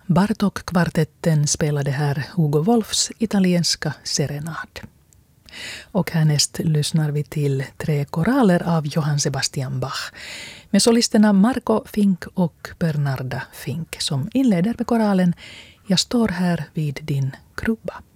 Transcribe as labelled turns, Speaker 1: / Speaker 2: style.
Speaker 1: Bartók-kvartetten spelade här Hugo Wolfs italienska serenad. Och härnäst lyssnar vi till 3 koraler av Johann Sebastian Bach med solisterna Marco Fink och Bernarda Fink som inleder med koralen Jag står här vid din krubba.